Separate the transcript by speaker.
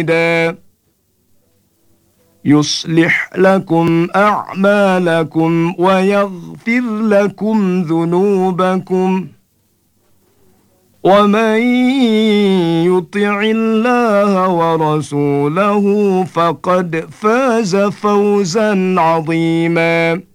Speaker 1: يصلح لكم أعمالكم ويغفر لكم ذنوبكم ومن يطع الله ورسوله فقد فاز فوزا عظيما.